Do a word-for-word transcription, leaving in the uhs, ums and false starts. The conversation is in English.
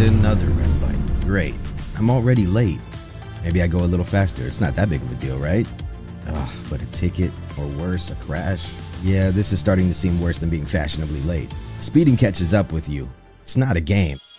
And another red light. Great. I'm already late. Maybe I go a little faster. It's not that big of a deal, right? Ugh, but a ticket, or worse, a crash. Yeah, this is starting to seem worse than being fashionably late. Speeding catches up with you. It's not a game.